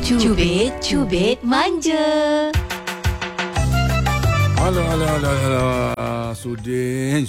Cubit Manja. Alah. Suding.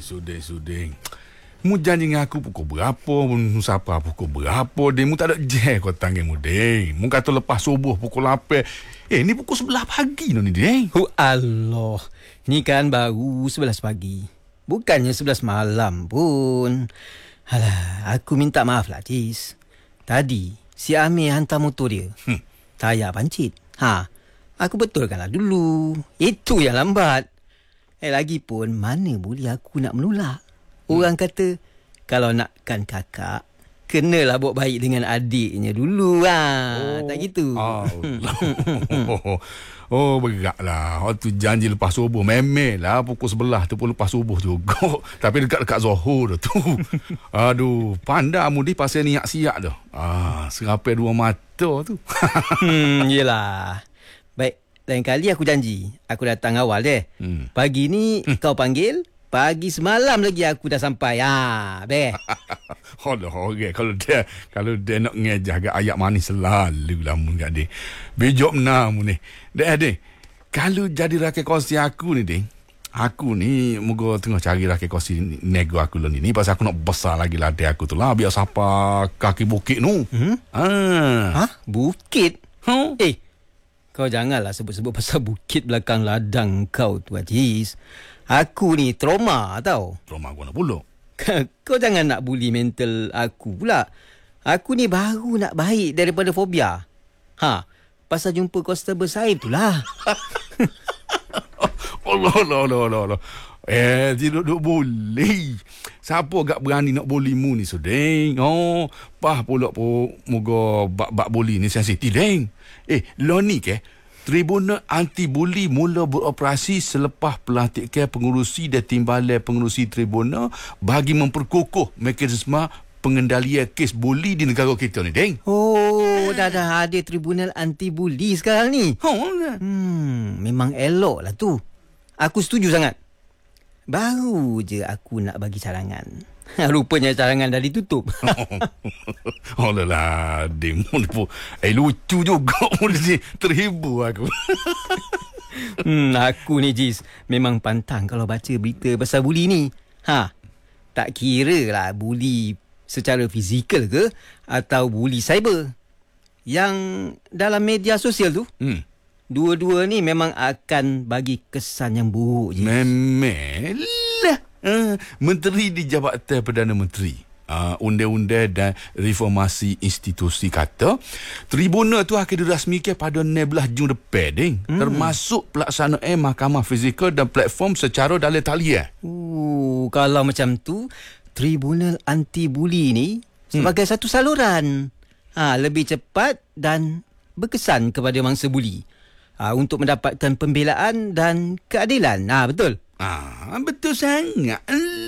Mu janji dengan aku pukul berapa, mu sapa pukul berapa, dia mu tak ada je kau tangan mu, deng. Mu kata lepas subuh pukul 8. Ni pukul 11 pagi ni, deng. Allah. Ni kan baru 11 pagi. Bukannya 11 malam pun. Alah, aku minta maaf lah, Cis. Tadi, si Amir hantar motor dia. Tayar pancit. Aku betulkanlah dulu. Itu yang lambat. Lagipun, mana boleh aku nak menolak. Orang kata, kalau nakkan kakak, kenalah buat baik dengan adiknya dulu. Tak gitu. Beratlah. Waktu janji lepas subuh. Memelah pukul 11 tu pun lepas subuh juga. Tapi dekat Zohor tu. Aduh, pandamu di pasal niat siap tu. Serapai dua mata tu. Yelah. Baik, lain kali aku janji. Aku datang awal deh. Pagi ni kau panggil. Pagi semalam lagi aku dah sampai. Beh. Okay. Kalau dia nak ngejaga ayat manis selalu lah mu kat dia. Bijok menang mu ni. Dek. Kalau jadi rakyat kongsi aku ni, dek. Aku ni moga tengah cari rakyat kongsi nego aku lah ni. Pasal aku nak besar lagi lah dia aku tu lah. Biar siapa kaki bukit nu. Bukit? Kau janganlah sebut-sebut pasal bukit belakang ladang kau tu, Aziz. Aku ni trauma tau. Trauma aku nak pulak. Kau jangan nak bully mental aku pula. Aku ni baru nak baik daripada fobia. Pasal jumpa Constable Saib tu lah. Allah. Tidak boleh. Siapa gak berani nak bully mu ni, Sudeng? Pah pulak pun moga bak bully ni sensitif, deng. Lo ni ke? Tribunal Anti-Buli mula beroperasi selepas pelantikan pengurusi dan timbalan pengurusi tribunal bagi memperkukuh mekanisme pengendalian kes buli di negara kita ni, deng. Dah ada Tribunal Anti-Buli sekarang ni. Memang elok lah tu. Aku setuju sangat. Baru je aku nak bagi cadangan. Rupanya cadangan dah ditutup. Alah, demo ni pun lucu juga. Terhibur aku. Aku ni, Jiz, memang pantang kalau baca berita pasal buli ni. Tak kira lah buli secara fizikal ke atau buli cyber. Yang dalam media sosial tu, dua-dua ni memang akan bagi kesan yang buruk, Jiz. Memelah. Menteri di Jabatan Perdana Menteri, Undang-Undang dan Reformasi Institusi kata tribunal tu akan dirasmikan pada 16 Jun depan, ding. Termasuk pelaksanaan mahkamah fizikal dan platform secara dalam talian. Kalau macam tu, Tribunal Anti-Buli ni sebagai satu saluran lebih cepat dan berkesan kepada mangsa buli untuk mendapatkan pembelaan dan keadilan. Betul? Betul sangat.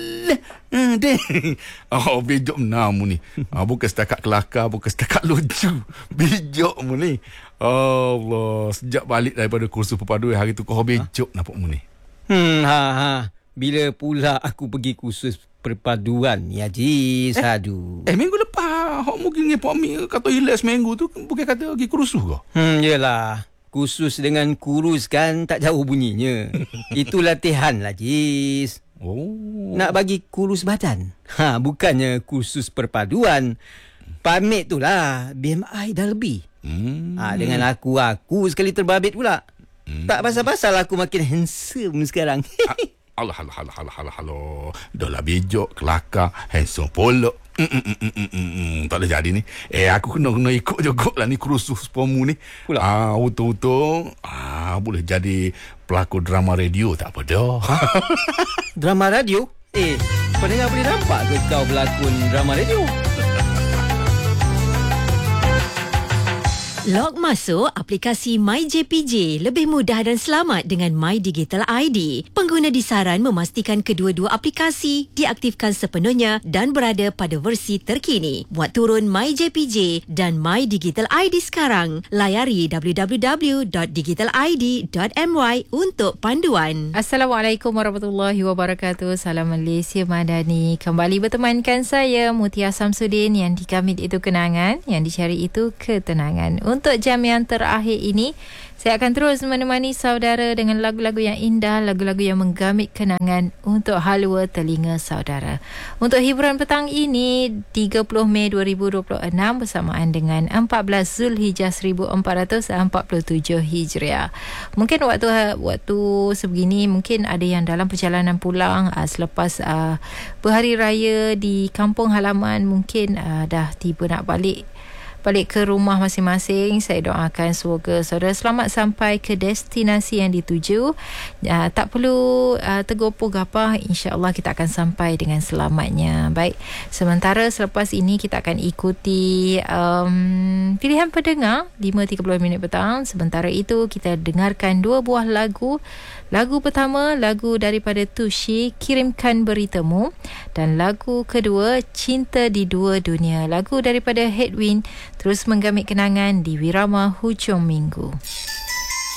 Bijak menamu ni. Bukan setakat kelakar, bukan setakat lucu. Bijak mu ni. Allah, sejak balik daripada kursus perpaduan hari tu kau bijak nampak mu ni. Bila pula aku pergi kursus perpaduan ni, Haji? Aduh. Minggu lepas hok mungkin ngepok mi kata hilang seminggu tu bukan kata pergi kursus ke? Yelah. Kursus dengan kurus kan tak jauh bunyinya. Itu latihan lah, Jis. Nak bagi kurus badan. Bukannya kursus perpaduan. Pamit tu lah. BMI dah lebih. Dengan aku sekali terbabit pula. Tak pasal-pasal aku makin handsome sekarang. Alah. Dah lah bijak, kelakar, handsome pula. Tak boleh jadi ni. Aku kena ikut juga lah ni kursus pomu ni. Untung-untung boleh jadi pelakon drama radio. Tak apa dah. Drama radio? Pendengar boleh nampak ke kau pelakon drama radio? Log masuk aplikasi MyJPJ lebih mudah dan selamat dengan My Digital ID. Pengguna disaran memastikan kedua-dua aplikasi diaktifkan sepenuhnya dan berada pada versi terkini. Buat turun MyJPJ dan My Digital ID sekarang. Layari www.digitalid.my untuk panduan. Assalamualaikum warahmatullahi wabarakatuh. Salam Malaysia Madani. Kembali bertemankan saya Mutia Samsudin. Yang dikamit itu kenangan, yang dicari itu ketenangan. Untuk jam yang terakhir ini, saya akan terus menemani saudara dengan lagu-lagu yang indah, lagu-lagu yang menggamit kenangan untuk halwa telinga saudara. Untuk hiburan petang ini, 30 Mei 2026 bersamaan dengan 14 Zulhijjah 1447 Hijriah. Mungkin waktu sebegini, mungkin ada yang dalam perjalanan pulang selepas berhari raya di kampung halaman, mungkin dah tiba nak balik ke rumah masing-masing. Saya doakan semoga saudara selamat sampai ke destinasi yang dituju. Tak perlu tergopoh gapah, insya-Allah kita akan sampai dengan selamatnya. Baik, sementara selepas ini kita akan ikuti pilihan pendengar 5.30 petang. Sementara itu kita dengarkan dua buah lagu. Lagu pertama, lagu daripada Tushi, Kirimkan Beritamu, dan lagu kedua, Cinta di Dua Dunia. Lagu daripada Headwind terus menggamit kenangan di Wirama Hujung Minggu.